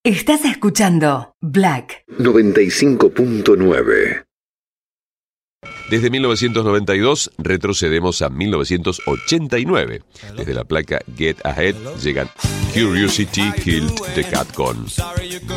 Estás escuchando Black 95.9. Desde 1992 retrocedemos a 1989. Desde la placa Get Ahead llegan Curiosity Killed the Cat con